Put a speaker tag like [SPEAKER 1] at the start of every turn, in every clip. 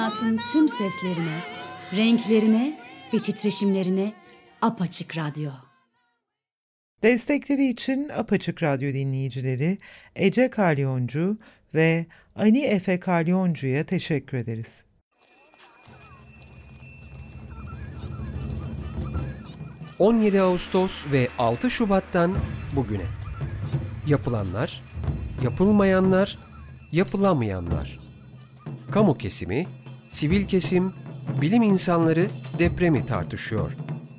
[SPEAKER 1] Hayatın tüm seslerine, renklerine ve titreşimlerine Apaçık Radyo.
[SPEAKER 2] Destekleri için Apaçık Radyo dinleyicileri Ece Kalyoncu ve Ani Efe Kalyoncu'ya teşekkür ederiz.
[SPEAKER 3] ...17 Ağustos ve 6 Şubat'tan bugüne. Yapılanlar, yapılmayanlar, yapılamayanlar. Kamu kesimi, sivil kesim, bilim insanları depremi tartışıyor.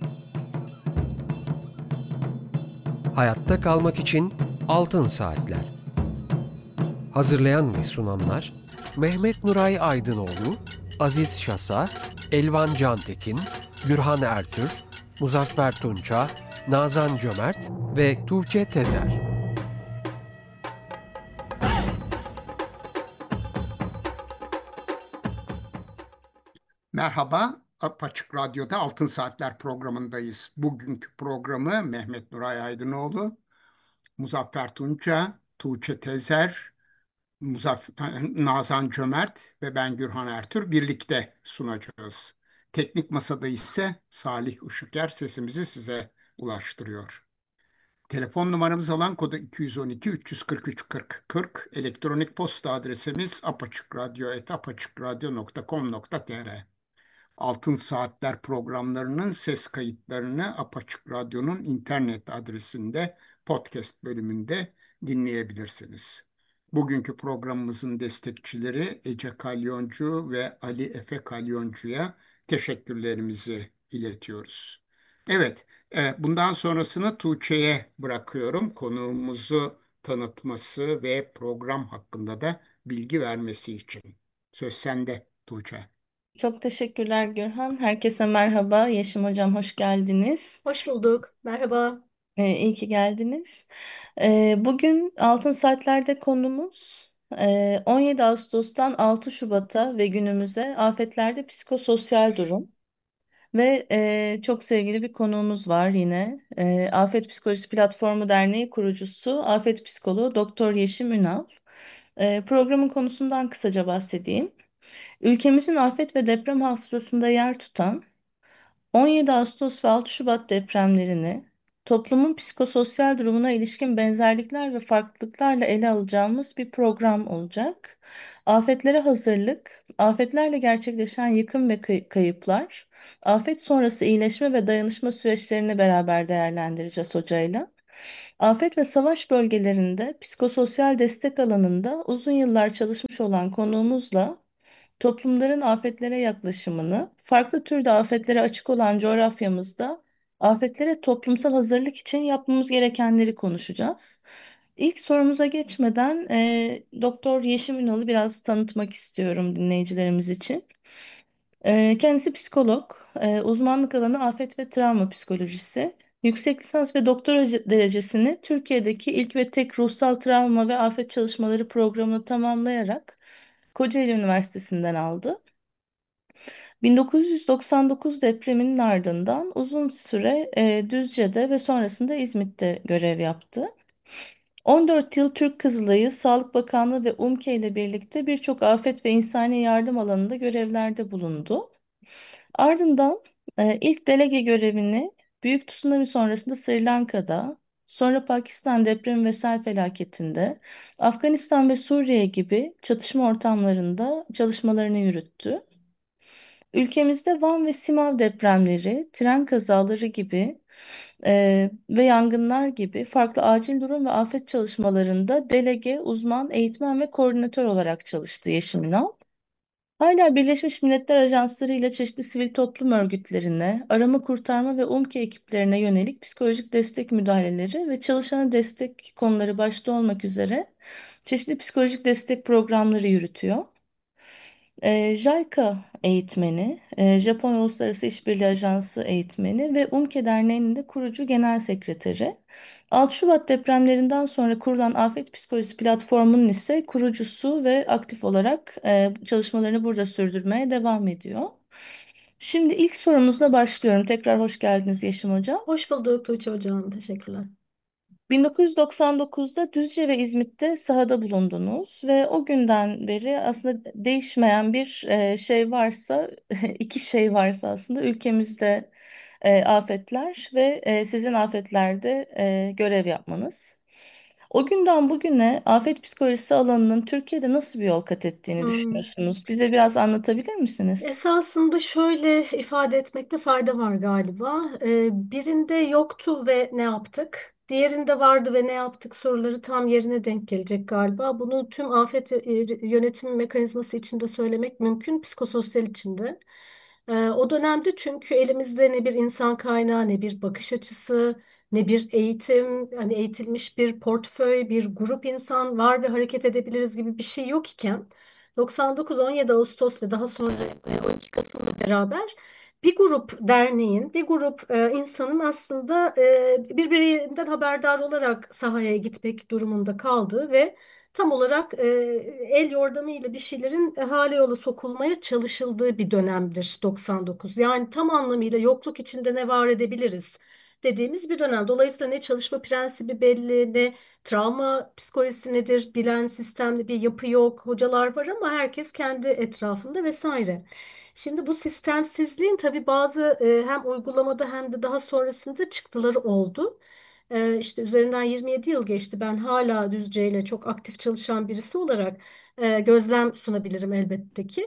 [SPEAKER 3] Hayatta kalmak için altın saatler. Hazırlayan ve sunanlar Mehmet Nuray Aydınoğlu, Aziz Şasa, Elvan Cantekin, Gürhan Ertür, Muzaffer Tunça, Nazan Cömert ve Tuğçe Tezer.
[SPEAKER 4] Merhaba, Apaçık Radyo'da Altın Saatler programındayız. Bugünkü programı Mehmet Nuray Aydınoğlu, Muzaffer Tunça, Tuğçe Tezer, Nazan Cömert ve ben Gürhan Ertür birlikte sunacağız. Teknik masada ise Salih Işıker sesimizi size ulaştırıyor. Telefon numaramız alan kodu 212 343 40 40. Elektronik posta adresimiz apaçıkradyo@apaçıkradyo.com.tr. Altın Saatler programlarının ses kayıtlarını Apaçık Radyo'nun internet adresinde podcast bölümünde dinleyebilirsiniz. Bugünkü programımızın destekçileri Ece Kalyoncu ve Ali Efe Kalyoncu'ya teşekkürlerimizi iletiyoruz. Evet, bundan sonrasını Tuğçe'ye bırakıyorum. Konuğumuzu tanıtması ve program hakkında da bilgi vermesi için. Söz sende Tuğçe.
[SPEAKER 5] Çok teşekkürler Gürhan. Herkese merhaba. Yeşim Hocam hoş geldiniz.
[SPEAKER 6] Hoş bulduk. Merhaba.
[SPEAKER 5] İyi ki geldiniz. Bugün Altın Saatler'de konumuz 17 Ağustos'tan 6 Şubat'a ve günümüze afetlerde psikososyal durum. Ve çok sevgili bir konuğumuz var yine. Afet Psikolojisi Platformu Derneği kurucusu Afet Psikoloğu Doktor Yeşim Ünal. Programın konusundan kısaca bahsedeyim. Ülkemizin afet ve deprem hafızasında yer tutan 17 Ağustos ve 6 Şubat depremlerini toplumun psikososyal durumuna ilişkin benzerlikler ve farklılıklarla ele alacağımız bir program olacak. Afetlere hazırlık, afetlerle gerçekleşen yıkım ve kayıplar, afet sonrası iyileşme ve dayanışma süreçlerini beraber değerlendireceğiz hocayla. Afet ve savaş bölgelerinde psikososyal destek alanında uzun yıllar çalışmış olan konuğumuzla toplumların afetlere yaklaşımını, farklı türde afetlere açık olan coğrafyamızda afetlere toplumsal hazırlık için yapmamız gerekenleri konuşacağız. İlk sorumuza geçmeden Doktor Yeşim Ünal'ı biraz tanıtmak istiyorum dinleyicilerimiz için. Kendisi psikolog, uzmanlık alanı afet ve travma psikolojisi. Yüksek lisans ve doktora derecesini Türkiye'deki ilk ve tek ruhsal travma ve afet çalışmaları programını tamamlayarak Kocaeli Üniversitesi'nden aldı. 1999 depreminin ardından uzun süre Düzce'de ve sonrasında İzmit'te görev yaptı. 14 yıl Türk Kızılayı, Sağlık Bakanlığı ve UMKE ile birlikte birçok afet ve insani yardım alanında görevlerde bulundu. Ardından ilk delege görevini Büyük Tsunami sonrasında Sri Lanka'da, sonra Pakistan depremi ve sel felaketinde, Afganistan ve Suriye gibi çatışma ortamlarında çalışmalarını yürüttü. Ülkemizde Van ve Simav depremleri, tren kazaları gibi ve yangınlar gibi farklı acil durum ve afet çalışmalarında delege, uzman, eğitmen ve koordinatör olarak çalıştı Yeşim Ünal. Hala Birleşmiş Milletler Ajansları ile çeşitli sivil toplum örgütlerine, arama kurtarma ve UMKE ekiplerine yönelik psikolojik destek müdahaleleri ve çalışana destek konuları başta olmak üzere çeşitli psikolojik destek programları yürütüyor. JICA eğitmeni, Japon Uluslararası İşbirliği Ajansı eğitmeni ve UMKE Derneği'nin de kurucu genel sekreteri. 6 Şubat depremlerinden sonra kurulan Afet Psikolojisi platformunun ise kurucusu ve aktif olarak çalışmalarını burada sürdürmeye devam ediyor. Şimdi ilk sorumuzla başlıyorum. Tekrar hoş geldiniz Yeşim Hocam.
[SPEAKER 6] Hoş bulduk Tuğçe Hocam. Teşekkürler.
[SPEAKER 5] 1999'da Düzce ve İzmit'te sahada bulundunuz ve o günden beri aslında değişmeyen bir şey varsa, iki şey varsa aslında ülkemizde afetler ve sizin afetlerde görev yapmanız. O günden bugüne afet psikolojisi alanının Türkiye'de nasıl bir yol kat ettiğini
[SPEAKER 6] Hmm.
[SPEAKER 5] düşünüyorsunuz? Bize biraz anlatabilir misiniz?
[SPEAKER 6] Esasında şöyle ifade etmekte fayda var galiba. Birinde yoktu ve ne yaptık? Diğerinde vardı ve ne yaptık soruları tam yerine denk gelecek galiba. Bunu tüm afet yönetimi mekanizması içinde söylemek mümkün, psikososyal içinde. O dönemde çünkü elimizde ne bir insan kaynağı, ne bir bakış açısı, ne bir eğitim, hani eğitilmiş bir portföy, bir grup insan var ve hareket edebiliriz gibi bir şey yok iken 99-17 Ağustos ve daha sonra 12 Kasım'la beraber bir grup derneğin, bir grup insanın aslında birbirinden haberdar olarak sahaya gitmek durumunda kaldığı ve tam olarak el yordamıyla bir şeylerin hale yola sokulmaya çalışıldığı bir dönemdir 99. Yani tam anlamıyla yokluk içinde ne var edebiliriz dediğimiz bir dönem. Dolayısıyla ne çalışma prensibi belli, ne travma psikolojisi nedir bilen sistemli bir yapı yok. Hocalar var ama herkes kendi etrafında vesaire. Şimdi bu sistemsizliğin tabii bazı hem uygulamada hem de daha sonrasında çıktıları oldu. İşte üzerinden 27 yıl geçti. Ben hala Düzce ile çok aktif çalışan birisi olarak gözlem sunabilirim elbette ki.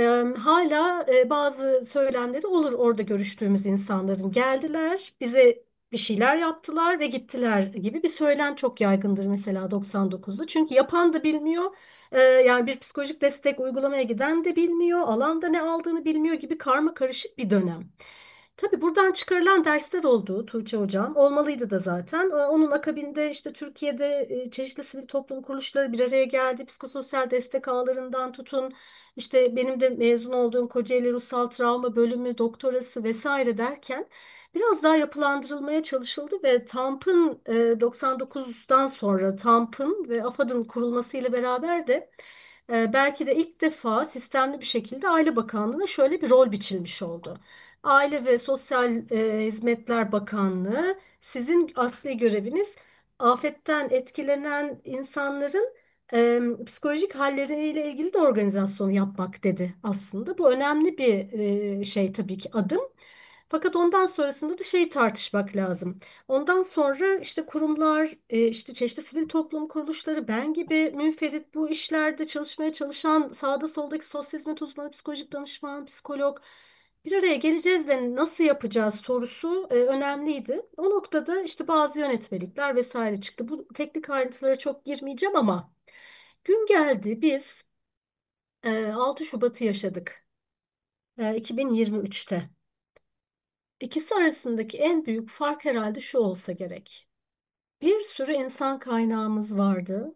[SPEAKER 6] Hala bazı söylemleri olur orada görüştüğümüz insanların. Geldiler, bize bir şeyler yaptılar ve gittiler gibi bir söylem çok yaygındır mesela 99'da. Çünkü yapan da bilmiyor. Yani bir psikolojik destek uygulamaya giden de bilmiyor. Alanda ne aldığını bilmiyor gibi karma karışık bir dönem. Tabii buradan çıkarılan dersler oldu Tuğçe Hocam. Olmalıydı da zaten. Onun akabinde işte Türkiye'de çeşitli sivil toplum kuruluşları bir araya geldi. Psikososyal destek ağlarından tutun. İşte benim de mezun olduğum Kocaeli Ruhsal Travma bölümü, doktorası vesaire derken biraz daha yapılandırılmaya çalışıldı ve TAMP'ın 99'dan sonra TAMP'ın ve AFAD'ın kurulmasıyla beraber de belki de ilk defa sistemli bir şekilde Aile Bakanlığı'na şöyle bir rol biçilmiş oldu. Aile ve Sosyal Hizmetler Bakanlığı sizin asli göreviniz afetten etkilenen insanların psikolojik halleriyle ilgili de organizasyon yapmak dedi aslında. Bu önemli bir şey tabii ki adım. Fakat ondan sonrasında da şeyi tartışmak lazım. Ondan sonra işte kurumlar, işte çeşitli sivil toplum kuruluşları, ben gibi münferit bu işlerde çalışmaya çalışan sağda soldaki sosyal hizmet uzmanı, psikolojik danışman, psikolog bir araya geleceğiz de nasıl yapacağız sorusu önemliydi. O noktada işte bazı yönetmelikler vesaire çıktı. Bu teknik ayrıntılara çok girmeyeceğim ama gün geldi biz 6 Şubat'ı yaşadık 2023'te. İkisi arasındaki en büyük fark herhalde şu olsa gerek. Bir sürü insan kaynağımız vardı.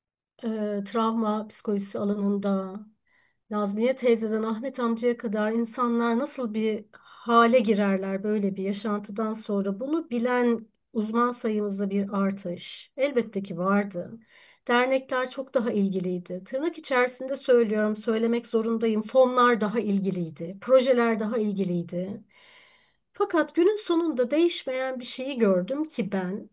[SPEAKER 6] Travma psikolojisi alanında Nazmiye teyzeden Ahmet amcaya kadar insanlar nasıl bir hale girerler böyle bir yaşantıdan sonra bunu bilen uzman sayımızda bir artış elbette ki vardı. Dernekler çok daha ilgiliydi. Tırnak içerisinde söylüyorum, söylemek zorundayım. Fonlar daha ilgiliydi. Projeler daha ilgiliydi. Fakat günün sonunda değişmeyen bir şeyi gördüm ki ben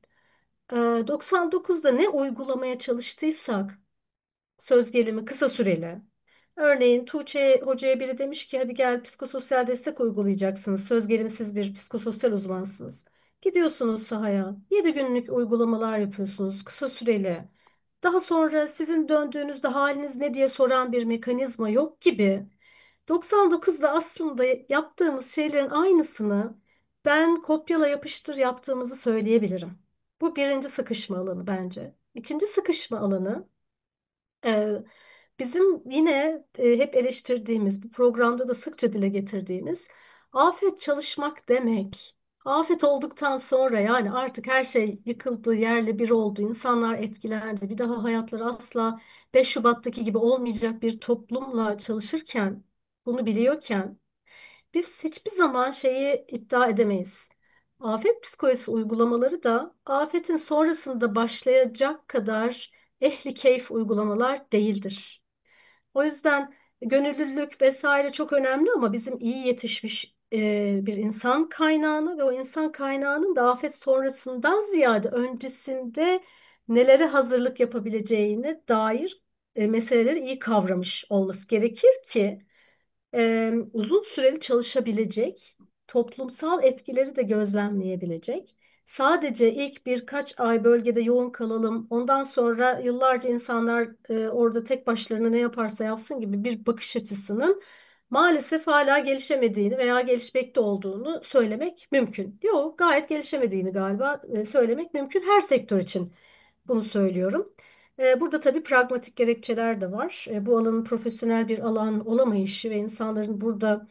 [SPEAKER 6] 99'da ne uygulamaya çalıştıysak söz gelimi kısa süreli. Örneğin Tuğçe Hoca'ya biri demiş ki hadi gel psikososyal destek uygulayacaksınız. Söz gelimi siz bir psikososyal uzmansınız. Gidiyorsunuz sahaya. 7 günlük uygulamalar yapıyorsunuz kısa süreli. Daha sonra sizin döndüğünüzde haliniz ne diye soran bir mekanizma yok gibi. 99'da aslında yaptığımız şeylerin aynısını ben kopyala yapıştır yaptığımızı söyleyebilirim. Bu birinci sıkışma alanı bence. İkinci sıkışma alanı ee, bizim yine hep eleştirdiğimiz, bu programda da sıkça dile getirdiğimiz afet çalışmak demek. Afet olduktan sonra yani artık her şey yıkıldı, yerle bir oldu, insanlar etkilendi. Bir daha hayatları asla 5 Şubat'taki gibi olmayacak bir toplumla çalışırken, bunu biliyorken biz hiçbir zaman şeyi iddia edemeyiz. Afet psikolojisi uygulamaları da afetin sonrasında başlayacak kadar ehli keyif uygulamalar değildir. O yüzden gönüllülük vesaire çok önemli ama bizim iyi yetişmiş bir insan kaynağını ve o insan kaynağının da afet sonrasından ziyade öncesinde nelere hazırlık yapabileceğine dair meseleleri iyi kavramış olması gerekir ki uzun süreli çalışabilecek, toplumsal etkileri de gözlemleyebilecek. Sadece ilk birkaç ay bölgede yoğun kalalım, ondan sonra yıllarca insanlar orada tek başlarına ne yaparsa yapsın gibi bir bakış açısının maalesef hala gelişemediğini veya gelişmekte olduğunu söylemek mümkün. Yok, gayet gelişemediğini galiba söylemek mümkün her sektör için. Bunu söylüyorum. Burada tabii pragmatik gerekçeler de var. Bu alanın profesyonel bir alan olamayışı ve insanların burada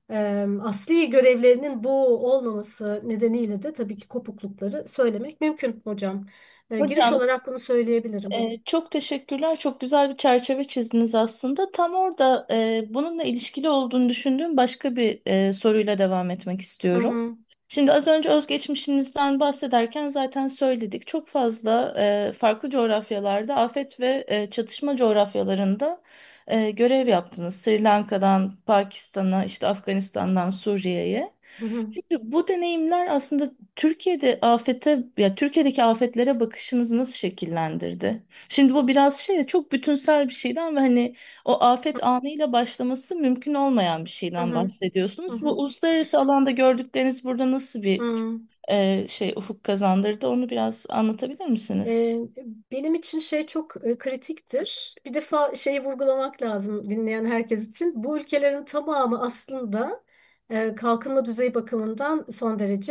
[SPEAKER 6] asli görevlerinin bu olmaması nedeniyle de tabii ki kopuklukları söylemek mümkün hocam. Giriş
[SPEAKER 5] Hocam,
[SPEAKER 6] olarak bunu söyleyebilirim.
[SPEAKER 5] çok teşekkürler. Çok güzel bir çerçeve çizdiniz aslında. Tam orada bununla ilişkili olduğunu düşündüğüm başka bir soruyla devam etmek
[SPEAKER 6] Hı
[SPEAKER 5] istiyorum.
[SPEAKER 6] hı,
[SPEAKER 5] Şimdi az önce özgeçmişinizden bahsederken zaten söyledik. Çok fazla farklı coğrafyalarda, afet ve çatışma coğrafyalarında görev yaptınız. Sri Lanka'dan Pakistan'a, işte Afganistan'dan Suriye'ye.
[SPEAKER 6] hı hı,
[SPEAKER 5] Şimdi bu deneyimler aslında Türkiye'de afete, ya Türkiye'deki afetlere bakışınızı nasıl şekillendirdi? Şimdi bu biraz çok bütünsel bir şeyden ve hani o afet anıyla başlaması mümkün olmayan bir
[SPEAKER 6] hı
[SPEAKER 5] şeyden
[SPEAKER 6] hı, hı
[SPEAKER 5] bahsediyorsunuz. Bu
[SPEAKER 6] hı,
[SPEAKER 5] uluslararası alanda gördükleriniz burada nasıl bir
[SPEAKER 6] hı.
[SPEAKER 5] ufuk kazandırdı? Onu biraz anlatabilir misiniz?
[SPEAKER 6] Ee, Benim için şey çok kritiktir. Bir defa şeyi vurgulamak lazım dinleyen herkes için. Bu ülkelerin tamamı aslında kalkınma düzeyi bakımından son derece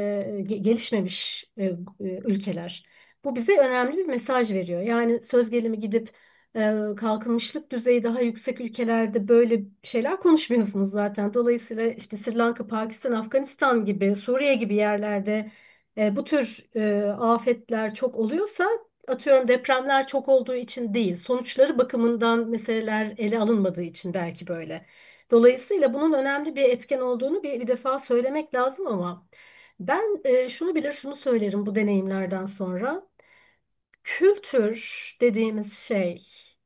[SPEAKER 6] gelişmemiş ülkeler. Bu bize önemli bir mesaj veriyor. Yani söz gelimi gidip kalkınmışlık düzeyi daha yüksek ülkelerde böyle şeyler konuşmuyorsunuz zaten. Dolayısıyla işte Sri Lanka, Pakistan, Afganistan gibi, Suriye gibi yerlerde bu tür afetler çok oluyorsa atıyorum depremler çok olduğu için değil, sonuçları bakımından meseleler ele alınmadığı için belki böyle. Dolayısıyla bunun önemli bir etken olduğunu bir defa söylemek lazım ama ben şunu bilir şunu söylerim bu deneyimlerden sonra. Kültür dediğimiz şey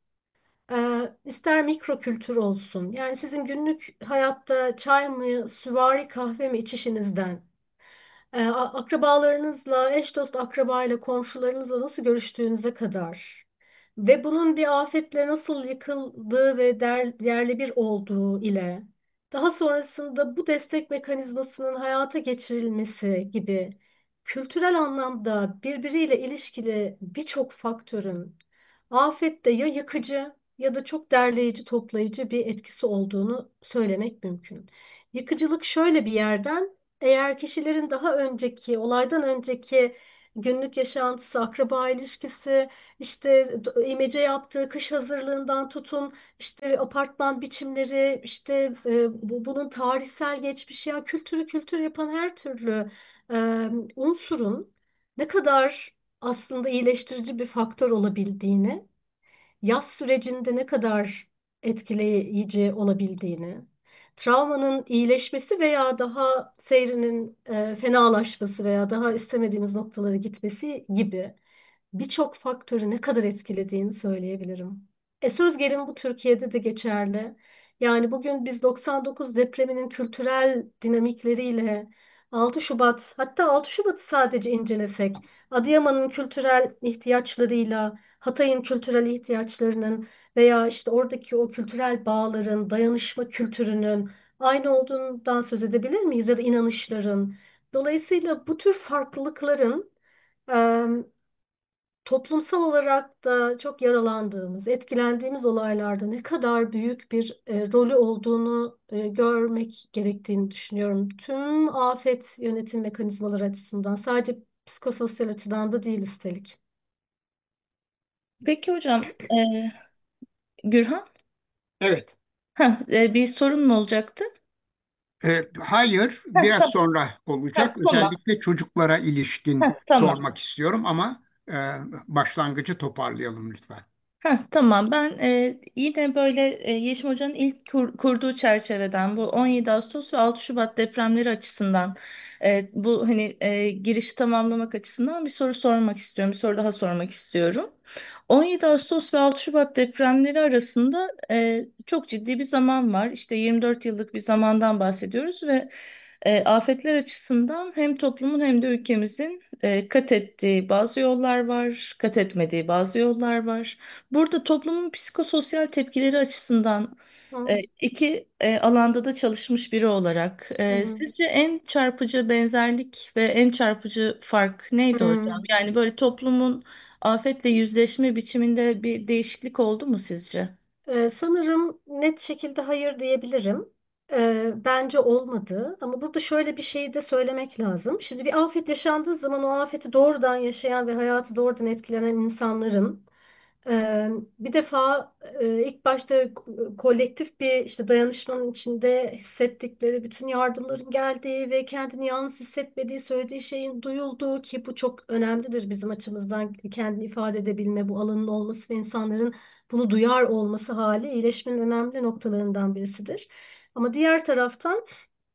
[SPEAKER 6] ister mikro kültür olsun yani sizin günlük hayatta çay mı, süvari kahve mi içişinizden akrabalarınızla, eş dost akrabayla, komşularınızla nasıl görüştüğünüze kadar ve bunun bir afetle nasıl yıkıldığı ve yerle bir olduğu ile daha sonrasında bu destek mekanizmasının hayata geçirilmesi gibi kültürel anlamda birbiriyle ilişkili birçok faktörün afette ya yıkıcı ya da çok derleyici, toplayıcı bir etkisi olduğunu söylemek mümkün. Yıkıcılık şöyle bir yerden eğer kişilerin daha önceki, olaydan önceki günlük yaşantısı, akraba ilişkisi, işte imece yaptığı kış hazırlığından tutun, işte apartman biçimleri, işte bunun tarihsel geçmişi, ya kültürü kültür yapan her türlü unsurun ne kadar aslında iyileştirici bir faktör olabildiğini yaz sürecinde ne kadar etkileyici olabildiğini, travmanın iyileşmesi veya daha seyrinin fenalaşması veya daha istemediğimiz noktalara gitmesi gibi birçok faktörü ne kadar etkilediğini söyleyebilirim. Söz gelimi bu Türkiye'de de geçerli. Yani bugün biz 99 depreminin kültürel dinamikleriyle 6 Şubat, hatta 6 Şubat'ı sadece incelesek, Adıyaman'ın kültürel ihtiyaçlarıyla, Hatay'ın kültürel ihtiyaçlarının veya işte oradaki o kültürel bağların, dayanışma kültürünün aynı olduğundan söz edebilir miyiz ya da inanışların? Dolayısıyla bu tür farklılıkların toplumsal olarak da çok yaralandığımız, etkilendiğimiz olaylarda ne kadar büyük bir rolü olduğunu görmek gerektiğini düşünüyorum. Tüm afet yönetim mekanizmaları açısından, sadece psikososyal açıdan da değil üstelik.
[SPEAKER 5] Peki hocam, Gürhan,
[SPEAKER 4] Evet.
[SPEAKER 5] bir sorun mu olacaktı?
[SPEAKER 4] Hayır,
[SPEAKER 5] Heh,
[SPEAKER 4] biraz
[SPEAKER 5] tamam,
[SPEAKER 4] sonra olacak.
[SPEAKER 5] tamam.
[SPEAKER 4] Özellikle çocuklara ilişkin
[SPEAKER 5] Tamam.
[SPEAKER 4] sormak istiyorum ama başlangıcı toparlayalım lütfen.
[SPEAKER 5] Heh, tamam ben yine böyle Yeşim Hoca'nın ilk kurduğu çerçeveden bu 17 Ağustos ve 6 Şubat depremleri açısından bu hani girişi tamamlamak açısından bir soru sormak istiyorum. Bir soru daha sormak istiyorum. 17 Ağustos ve 6 Şubat depremleri arasında çok ciddi bir zaman var. İşte 24 yıllık bir zamandan bahsediyoruz ve afetler açısından hem toplumun hem de ülkemizin kat ettiği bazı yollar var, kat etmediği bazı yollar var. Burada toplumun psikososyal tepkileri açısından
[SPEAKER 6] Hı
[SPEAKER 5] iki alanda da çalışmış biri olarak
[SPEAKER 6] hı.
[SPEAKER 5] sizce en çarpıcı benzerlik ve en çarpıcı fark neydi
[SPEAKER 6] Hı.
[SPEAKER 5] hocam? Yani böyle toplumun afetle yüzleşme biçiminde bir değişiklik oldu mu sizce?
[SPEAKER 6] Sanırım net şekilde hayır diyebilirim. Bence olmadı. Ama burada şöyle bir şey de söylemek lazım. Şimdi bir afet yaşandığı zaman o afeti doğrudan yaşayan ve hayatı doğrudan etkilenen insanların bir defa ilk başta kolektif bir işte dayanışmanın içinde hissettikleri bütün yardımların geldiği ve kendini yalnız hissetmediği, söylediği şeyin duyulduğu ki bu çok önemlidir bizim açımızdan kendini ifade edebilme, bu alanın olması ve insanların bunu duyar olması hali iyileşmenin önemli noktalarından birisidir. Ama diğer taraftan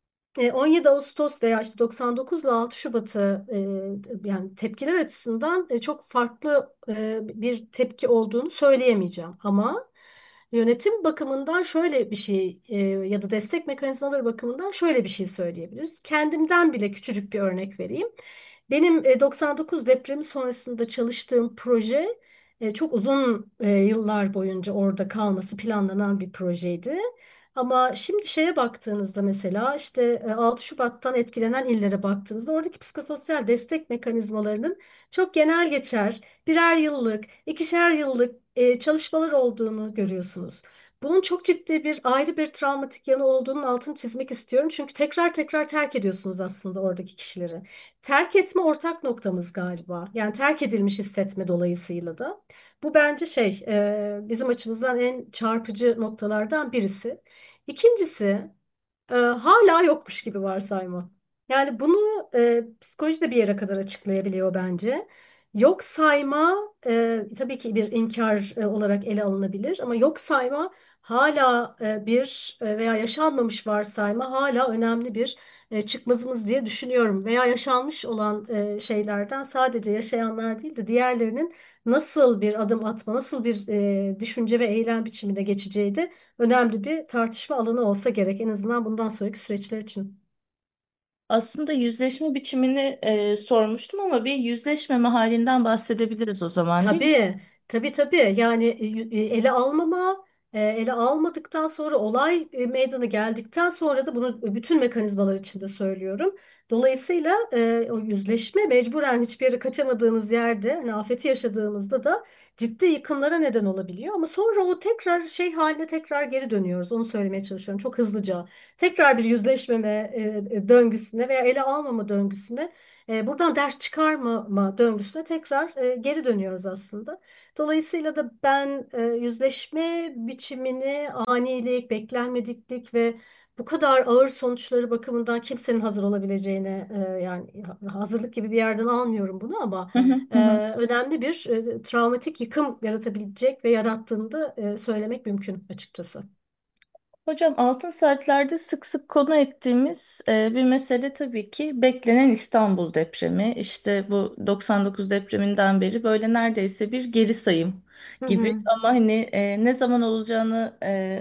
[SPEAKER 6] 17 Ağustos veya işte 99 ile 6 Şubat'ı yani tepkiler açısından çok farklı bir tepki olduğunu söyleyemeyeceğim. Ama yönetim bakımından şöyle bir şey ya da destek mekanizmaları bakımından şöyle bir şey söyleyebiliriz. Kendimden bile küçücük bir örnek vereyim. Benim 99 depremi sonrasında çalıştığım proje çok uzun yıllar boyunca orada kalması planlanan bir projeydi. Ama şimdi şeye baktığınızda mesela işte 6 Şubat'tan etkilenen illere baktığınızda oradaki psikososyal destek mekanizmalarının çok genel geçer, birer yıllık, ikişer yıllık çalışmalar olduğunu görüyorsunuz. Bunun çok ciddi bir ayrı bir travmatik yanı olduğunun altını çizmek istiyorum. Çünkü tekrar tekrar terk ediyorsunuz aslında oradaki kişileri. Terk etme ortak noktamız galiba. Yani terk edilmiş hissetme dolayısıyla da. Bu bence bizim açımızdan en çarpıcı noktalardan birisi. İkincisi hala yokmuş gibi varsayma. Yani bunu psikoloji de bir yere kadar açıklayabiliyor bence. Yok sayma tabii ki bir inkar olarak ele alınabilir ama yok sayma hala veya yaşanmamış varsayma hala önemli bir çıkmazımız diye düşünüyorum. Veya yaşanmış olan şeylerden sadece yaşayanlar değil de diğerlerinin nasıl bir adım atma, nasıl bir düşünce ve eylem biçimine geçeceği de önemli bir tartışma alanı olsa gerek en azından bundan sonraki süreçler için.
[SPEAKER 5] Aslında yüzleşme biçimini sormuştum ama bir yüzleşmeme halinden bahsedebiliriz o zaman değil mi?
[SPEAKER 6] Tabii. Yani ele almama, ele almadıktan sonra olay meydana geldikten sonra da bunu bütün mekanizmalar içinde söylüyorum. Dolayısıyla o yüzleşme mecburen hiçbir yere kaçamadığınız yerde, hani afeti yaşadığınızda da ciddi yıkımlara neden olabiliyor. Ama sonra o tekrar şey haline tekrar geri dönüyoruz. Onu söylemeye çalışıyorum çok hızlıca. Tekrar bir yüzleşmeme döngüsüne veya ele almama döngüsüne buradan ders çıkarmama döngüsüne tekrar geri dönüyoruz aslında. Dolayısıyla da ben yüzleşme biçimini anilik, beklenmediklik ve bu kadar ağır sonuçları bakımından kimsenin hazır olabileceğine yani hazırlık gibi bir yerden almıyorum bunu ama
[SPEAKER 5] Hı hı, hı hı.
[SPEAKER 6] önemli bir travmatik yıkım yaratabilecek ve yarattığını da söylemek mümkün açıkçası.
[SPEAKER 5] Hocam altın saatlerde sık sık konu ettiğimiz bir mesele tabii ki beklenen İstanbul depremi. İşte bu 99 depreminden beri böyle neredeyse bir geri sayım
[SPEAKER 6] Hı
[SPEAKER 5] gibi
[SPEAKER 6] hı,
[SPEAKER 5] ama hani ne zaman olacağını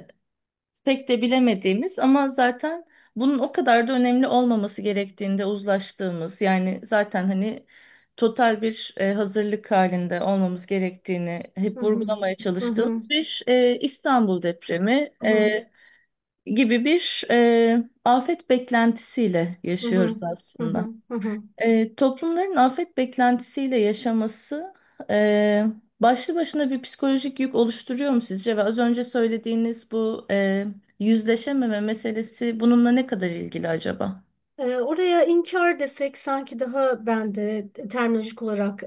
[SPEAKER 5] pek de bilemediğimiz ama zaten bunun o kadar da önemli olmaması gerektiğinde uzlaştığımız yani zaten hani total bir hazırlık halinde olmamız gerektiğini
[SPEAKER 6] hı
[SPEAKER 5] hep
[SPEAKER 6] hı,
[SPEAKER 5] vurgulamaya
[SPEAKER 6] hı hı,
[SPEAKER 5] çalıştığımız bir İstanbul depremi
[SPEAKER 6] hı hı,
[SPEAKER 5] gibi bir afet beklentisiyle
[SPEAKER 6] hı hı,
[SPEAKER 5] yaşıyoruz
[SPEAKER 6] hı
[SPEAKER 5] aslında.
[SPEAKER 6] hı, hı hı.
[SPEAKER 5] Toplumların afet beklentisiyle yaşaması e, başlı başına bir psikolojik yük oluşturuyor mu sizce? Ve az önce söylediğiniz bu yüzleşememe meselesi bununla ne kadar ilgili acaba?
[SPEAKER 6] Oraya inkar desek sanki daha ben de terminolojik olarak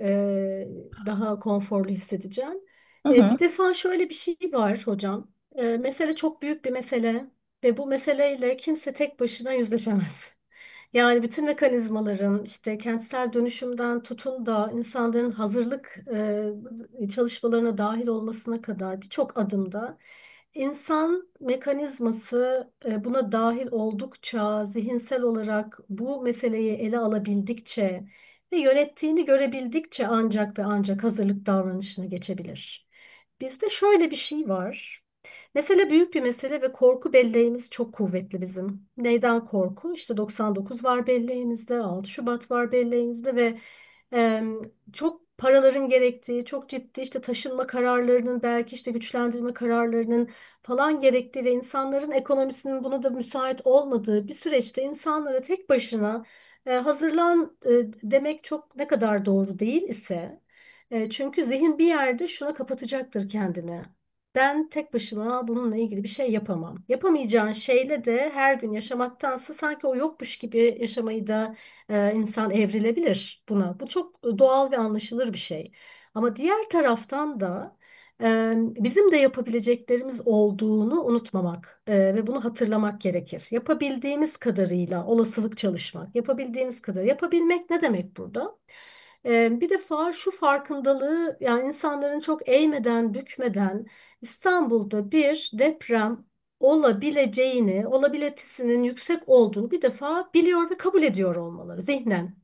[SPEAKER 6] daha konforlu hissedeceğim.
[SPEAKER 5] Hı hı.
[SPEAKER 6] Bir defa şöyle bir şey var hocam. Mesele çok büyük bir mesele ve bu meseleyle kimse tek başına yüzleşemez. Yani bütün mekanizmaların işte kentsel dönüşümden tutun da insanların hazırlık çalışmalarına dahil olmasına kadar birçok adımda insan mekanizması buna dahil oldukça, zihinsel olarak bu meseleyi ele alabildikçe ve yönettiğini görebildikçe ancak ve ancak hazırlık davranışına geçebilir. Bizde şöyle bir şey var. Mesele büyük bir mesele ve korku belleğimiz çok kuvvetli bizim. Neyden korku? İşte 99 var belleğimizde, 6 Şubat var belleğimizde ve e, çok paraların gerektiği, çok ciddi işte taşınma kararlarının, belki işte güçlendirme kararlarının falan gerektiği ve insanların ekonomisinin buna da müsait olmadığı bir süreçte insanlara tek başına hazırlan demek çok ne kadar doğru değil ise, çünkü zihin bir yerde şuna kapatacaktır kendini. Ben tek başıma bununla ilgili bir şey yapamam. Yapamayacağın şeyle de her gün yaşamaktansa sanki o yokmuş gibi yaşamayı da insan evrilebilir buna. Bu çok doğal ve anlaşılır bir şey. Ama diğer taraftan da bizim de yapabileceklerimiz olduğunu unutmamak ve bunu hatırlamak gerekir. Yapabildiğimiz kadarıyla olasılık çalışmak, yapabildiğimiz kadar. Yapabilmek ne demek burada? Bir defa şu farkındalığı, yani insanların çok eğmeden, bükmeden İstanbul'da bir deprem olabileceğini, olabilitesinin yüksek olduğunu bir defa biliyor ve kabul ediyor olmaları zihnen.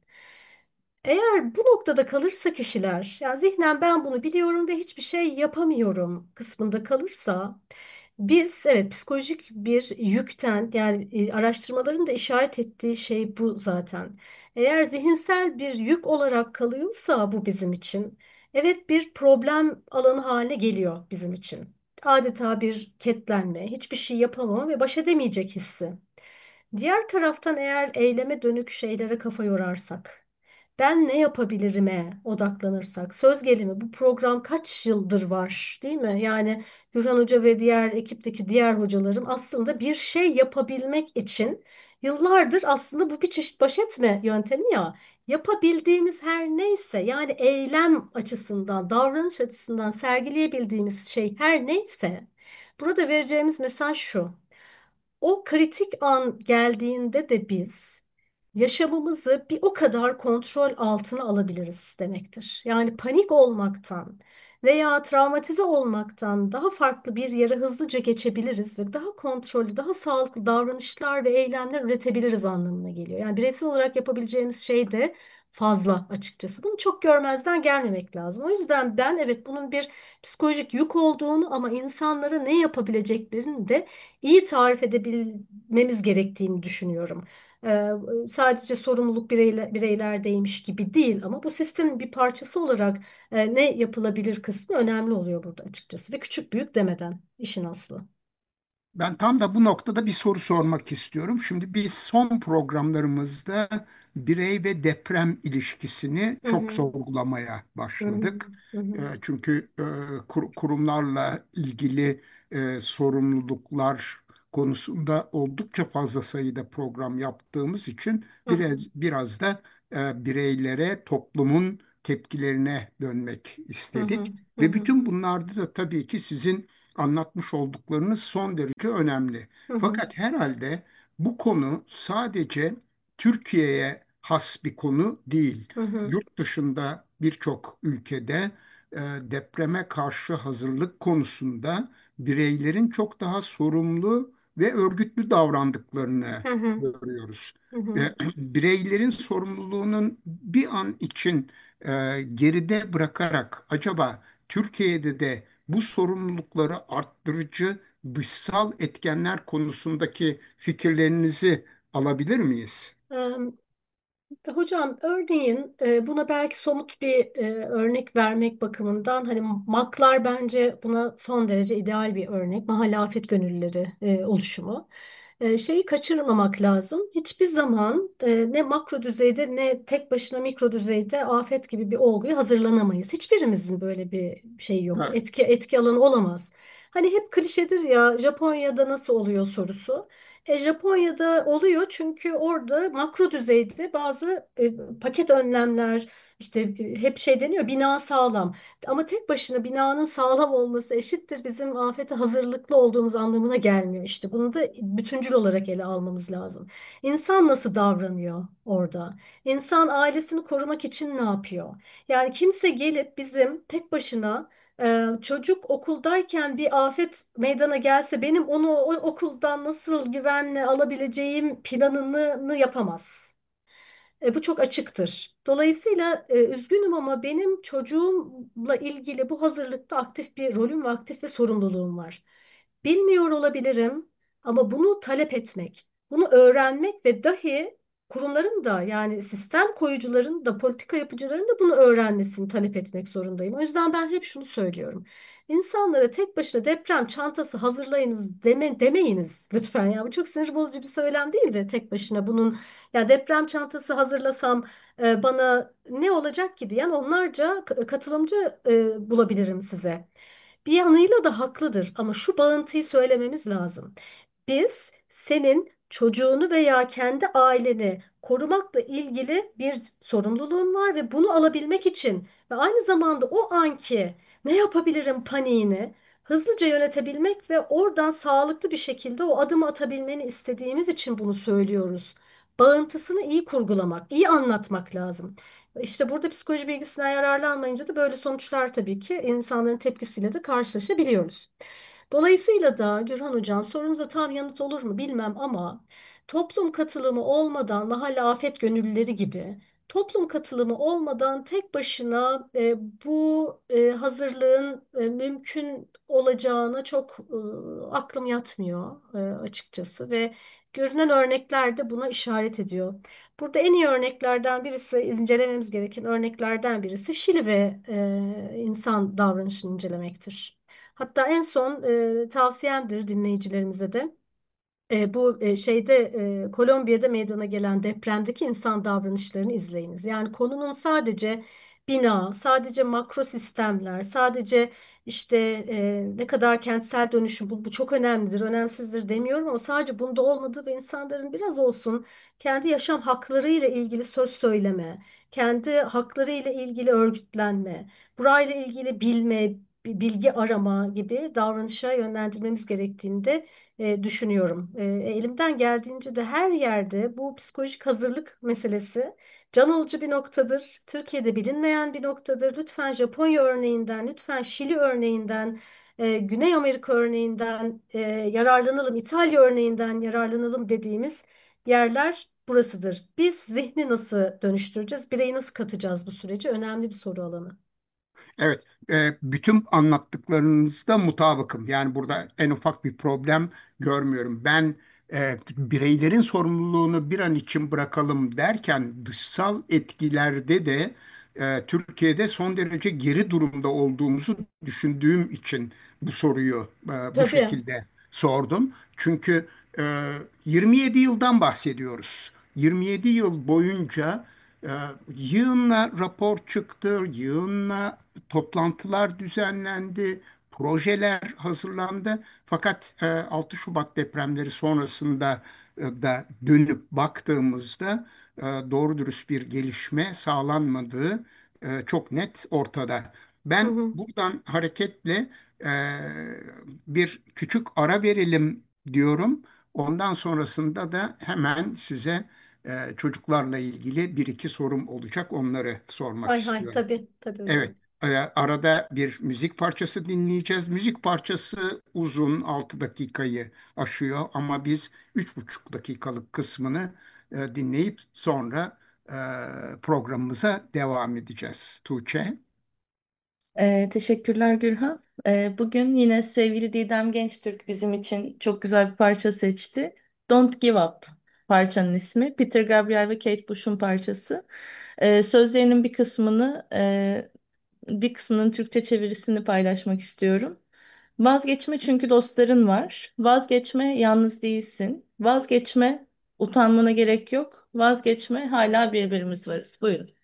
[SPEAKER 6] Eğer bu noktada kalırsa kişiler, yani zihnen ben bunu biliyorum ve hiçbir şey yapamıyorum kısmında kalırsa, biz evet psikolojik bir yükten, yani araştırmaların da işaret ettiği şey bu zaten. Eğer zihinsel bir yük olarak kalıyorsa bu bizim için, evet bir problem alanı haline geliyor bizim için. Adeta bir ketlenme, hiçbir şey yapamama ve baş edemeyecek hissi. Diğer taraftan eğer eyleme dönük şeylere kafa yorarsak, ben ne yapabilirim'e odaklanırsak, söz gelimi bu program kaç yıldır var, değil mi? Yani Gürhan Hoca ve diğer ekipteki diğer hocalarım aslında bir şey yapabilmek için yıllardır, aslında bu bir çeşit baş etme yöntemi ya. Yapabildiğimiz her neyse, yani eylem açısından, davranış açısından sergileyebildiğimiz şey her neyse, burada vereceğimiz mesaj şu. O kritik an geldiğinde de biz yaşamımızı bir o kadar kontrol altına alabiliriz demektir. Yani panik olmaktan veya travmatize olmaktan daha farklı bir yere hızlıca geçebiliriz ve daha kontrollü, daha sağlıklı davranışlar ve eylemler üretebiliriz anlamına geliyor. Yani bireysel olarak yapabileceğimiz şey de fazla açıkçası. Bunu çok görmezden gelmemek lazım. O yüzden ben evet bunun bir psikolojik yük olduğunu ama insanlara ne yapabileceklerini de iyi tarif edebilmemiz gerektiğini düşünüyorum. Sadece sorumluluk bireylerdeymiş gibi değil ama bu sistemin bir parçası olarak ne yapılabilir kısmı önemli oluyor burada açıkçası ve küçük büyük demeden işin aslı.
[SPEAKER 4] Ben tam da bu noktada bir soru sormak istiyorum. Şimdi biz son programlarımızda birey ve deprem ilişkisini
[SPEAKER 6] Hı
[SPEAKER 4] çok
[SPEAKER 6] hı,
[SPEAKER 4] sorgulamaya
[SPEAKER 6] hı hı,
[SPEAKER 4] başladık.
[SPEAKER 6] hı hı,
[SPEAKER 4] Çünkü kurumlarla ilgili sorumluluklar konusunda oldukça fazla sayıda program yaptığımız için
[SPEAKER 6] hı hı,
[SPEAKER 4] biraz da bireylere, toplumun tepkilerine dönmek
[SPEAKER 6] hı hı,
[SPEAKER 4] istedik.
[SPEAKER 6] hı
[SPEAKER 4] Ve
[SPEAKER 6] hı,
[SPEAKER 4] bütün bunlarda da tabii ki sizin anlatmış olduklarınız son derece önemli.
[SPEAKER 6] hı hı,
[SPEAKER 4] Fakat herhalde bu konu sadece Türkiye'ye has bir konu değil.
[SPEAKER 6] hı hı,
[SPEAKER 4] Yurt dışında birçok ülkede depreme karşı hazırlık konusunda bireylerin çok daha sorumlu ve örgütlü davrandıklarını
[SPEAKER 6] hı hı,
[SPEAKER 4] görüyoruz.
[SPEAKER 6] hı hı.
[SPEAKER 4] Bireylerin sorumluluğunun bir an için geride bırakarak acaba Türkiye'de de bu sorumlulukları arttırıcı dışsal etkenler konusundaki fikirlerinizi alabilir miyiz?
[SPEAKER 6] Hocam örneğin buna belki somut bir örnek vermek bakımından, hani MAK'lar bence buna son derece ideal bir örnek. Mahalle Afet Gönüllüleri oluşumu. Şeyi kaçırmamak lazım. Hiçbir zaman ne makro düzeyde ne tek başına mikro düzeyde afet gibi bir olguya hazırlanamayız. Hiçbirimizin böyle bir şey yok.
[SPEAKER 4] Evet.
[SPEAKER 6] Etki alanı olamaz. Hani hep klişedir ya, Japonya'da nasıl oluyor sorusu. Japonya'da oluyor çünkü orada makro düzeyde bazı paket önlemler işte hep şey deniyor bina sağlam ama tek başına binanın sağlam olması eşittir bizim afete hazırlıklı olduğumuz anlamına gelmiyor işte bunu da bütüncül olarak ele almamız lazım. İnsan nasıl davranıyor orada? İnsan ailesini korumak için ne yapıyor? Yani kimse gelip bizim tek başına çocuk okuldayken bir afet meydana gelse benim onu o okuldan nasıl güvenle alabileceğim planını yapamaz. Bu çok açıktır. Dolayısıyla üzgünüm ama benim çocuğumla ilgili bu hazırlıkta aktif bir rolüm ve aktif bir sorumluluğum var. Bilmiyor olabilirim ama bunu talep etmek, bunu öğrenmek ve dahi kurumların da yani sistem koyucuların da politika yapıcıların da bunu öğrenmesini talep etmek zorundayım. O yüzden ben hep şunu söylüyorum. İnsanlara tek başına deprem çantası hazırlayınız demeyiniz lütfen. Ya bu çok sinir bozucu bir söylem değil mi? Tek başına bunun ya deprem çantası hazırlasam bana ne olacak ki diyen onlarca katılımcı bulabilirim size. Bir yanıyla da haklıdır ama şu bağıntıyı söylememiz lazım. Biz senin çocuğunu veya kendi aileni korumakla ilgili bir sorumluluğun var ve bunu alabilmek için ve aynı zamanda o anki ne yapabilirim paniğini hızlıca yönetebilmek ve oradan sağlıklı bir şekilde o adımı atabilmeni istediğimiz için bunu söylüyoruz. Bağıntısını iyi kurgulamak, iyi anlatmak lazım. İşte burada psikoloji bilgisinden yararlanmayınca da böyle sonuçlar tabii ki insanların tepkisiyle de karşılaşabiliyoruz. Dolayısıyla da Gürhan Hocam sorunuza tam yanıt olur mu bilmem ama toplum katılımı olmadan mahalle afet gönüllüleri gibi toplum katılımı olmadan tek başına bu hazırlığın mümkün olacağına çok aklım yatmıyor açıkçası ve görünen örnekler de buna işaret ediyor. Burada en iyi örneklerden birisi, incelememiz gereken örneklerden birisi Şili ve insan davranışını incelemektir. Hatta en son tavsiyemdir dinleyicilerimize de. Bu şeyde Kolombiya'da meydana gelen depremdeki insan davranışlarını izleyiniz. Yani konunun sadece bina, sadece makro sistemler, sadece işte ne kadar kentsel dönüşüm bu çok önemlidir, önemsizdir demiyorum ama sadece bunda olmadığı ve insanların biraz olsun kendi yaşam hakları ile ilgili söz söyleme, kendi hakları ile ilgili örgütlenme, burayla ilgili bilme, bilgi arama gibi davranışa yönlendirmemiz gerektiğinde düşünüyorum. Elimden geldiğince de her yerde bu psikolojik hazırlık meselesi can alıcı bir noktadır. Türkiye'de bilinmeyen bir noktadır. Lütfen Japonya örneğinden, lütfen Şili örneğinden, Güney Amerika örneğinden yararlanalım, İtalya örneğinden yararlanalım dediğimiz yerler burasıdır. Biz zihni nasıl dönüştüreceğiz, bireyi nasıl katacağız bu sürece? Önemli bir soru alanı.
[SPEAKER 4] Evet, bütün anlattıklarınızda mutabıkım. Yani burada en ufak bir problem görmüyorum. Ben bireylerin sorumluluğunu bir an için bırakalım derken dışsal etkilerde de Türkiye'de son derece geri durumda olduğumuzu düşündüğüm için bu soruyu bu
[SPEAKER 6] Tabii.
[SPEAKER 4] şekilde sordum. Çünkü 27 yıldan bahsediyoruz. 27 yıl boyunca e, yığınla rapor çıktı, yığınla toplantılar düzenlendi, projeler hazırlandı. Fakat 6 Şubat depremleri sonrasında da dönüp baktığımızda doğru dürüst bir gelişme sağlanmadığı çok net ortada.
[SPEAKER 6] Hı
[SPEAKER 4] Ben
[SPEAKER 6] hı.
[SPEAKER 4] buradan hareketle e, bir küçük ara verelim diyorum. Ondan sonrasında da hemen size çocuklarla ilgili bir iki sorum olacak. Onları sormak
[SPEAKER 6] Hay hay
[SPEAKER 4] istiyorum.
[SPEAKER 6] tabii tabii
[SPEAKER 4] Evet,
[SPEAKER 6] hocam.
[SPEAKER 4] arada bir müzik parçası dinleyeceğiz. Müzik parçası uzun 6 dakikayı aşıyor ama biz 3,5 dakikalık kısmını dinleyip sonra programımıza devam edeceğiz. Tuğçe.
[SPEAKER 5] Teşekkürler Gürhan. Bugün yine sevgili Didem Gençtürk bizim için çok güzel bir parça seçti. Don't Give Up parçanın ismi. Peter Gabriel ve Kate Bush'un parçası. Sözlerinin bir kısmının Türkçe çevirisini paylaşmak istiyorum. Vazgeçme çünkü dostların var. Vazgeçme yalnız değilsin. Vazgeçme utanmana gerek yok. Vazgeçme hala birbirimiz varız. Buyurun.